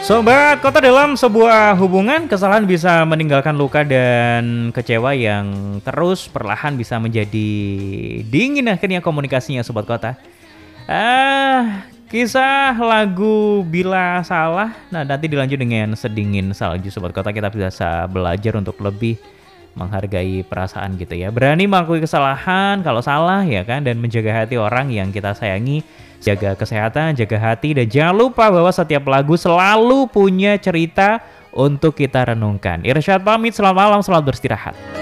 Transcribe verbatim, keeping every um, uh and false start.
Sobat Kota, dalam sebuah hubungan, kesalahan bisa meninggalkan luka dan kecewa yang terus perlahan bisa menjadi dingin akhirnya komunikasinya, Sobat Kota. Ah, kisah lagu Bila Salah, nah nanti dilanjut dengan Sedingin Salju, Sobat Kota. Kita bisa belajar untuk lebih menghargai perasaan gitu ya. Berani mengakui kesalahan kalau salah ya kan, dan menjaga hati orang yang kita sayangi. Jaga kesehatan, jaga hati, dan jangan lupa bahwa setiap lagu selalu punya cerita untuk kita renungkan. Irsyad pamit, selamat malam, selamat beristirahat.